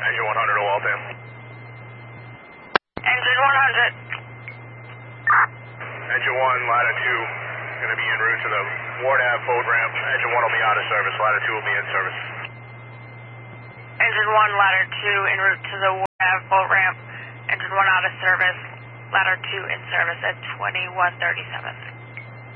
Engine 100 to Waltham. Engine 100. Engine 1, ladder 2, going to be en route to the Ward Ave boat ramp. Engine 1 will be out of service, ladder 2 will be in service. Engine 1, ladder 2, en route to the Ward Ave boat ramp. Engine 1 out of service, ladder 2 in service at 2137.